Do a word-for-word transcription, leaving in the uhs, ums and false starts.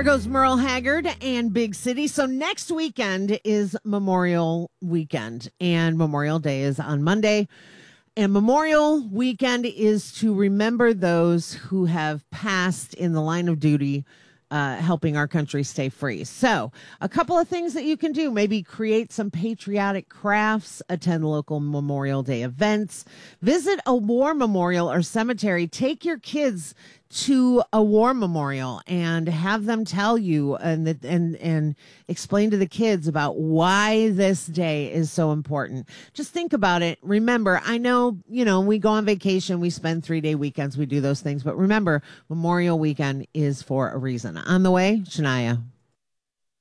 There goes Merle Haggard and Big City. So next weekend is Memorial Weekend, and Memorial Day is on Monday. And Memorial Weekend is to remember those who have passed in the line of duty, uh, helping our country stay free. So a couple of things that you can do: maybe create some patriotic crafts, attend local Memorial Day events, visit a war memorial or cemetery, take your kids to a war memorial and have them tell you and the, and and explain to the kids about why this day is so important. Just think about it. Remember, I know, you know, we go on vacation, we spend three-day weekends, we do those things, but remember, Memorial Weekend is for a reason. On the way, Shania.